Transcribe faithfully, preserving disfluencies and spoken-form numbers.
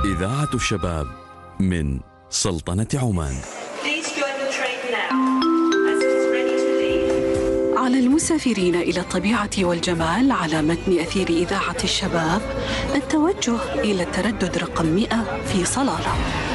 إذاعة الشباب من سلطنة عمان. على المسافرين إلى الطبيعة والجمال على متن أثير إذاعة الشباب التوجه إلى التردد رقم مئة في صلالة.